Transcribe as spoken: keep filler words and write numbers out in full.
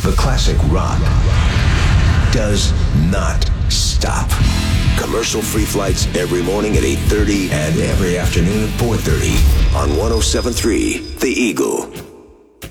The classic rock does not stop. Commercial-free flights every morning at eight thirty and every afternoon at four thirty on one oh seven point three The Eagle.